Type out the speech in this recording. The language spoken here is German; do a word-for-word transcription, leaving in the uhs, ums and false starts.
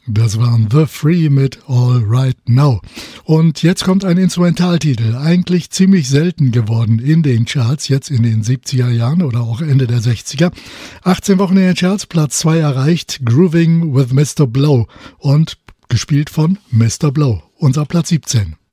Das waren The Free mit All Right Now. Und jetzt kommt ein Instrumentaltitel, eigentlich ziemlich selten geworden in den Charts, jetzt in den siebziger Jahren oder auch Ende der sechziger. achtzehn Wochen in den Charts, Platz zwei erreicht, Grooving with Mister Blow und gespielt von Mister Blow, unser Platz siebzehn.